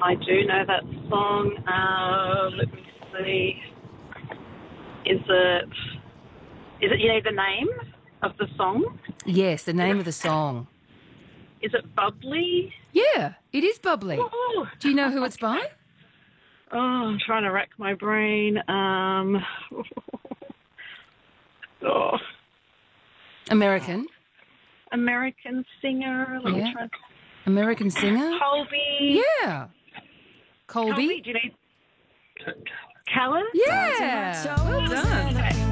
I do know that song. Let me see. Is it the name of the song? Yes, the name of the song. Is it Bubbly? Yeah, it is Bubbly. Oh, Do you know who it's by? oh, I'm trying to rack my brain. Oh, American. American singer. Let me try. American singer? Colby. Yeah. Colby? Do you know Callan? Yeah. Well done.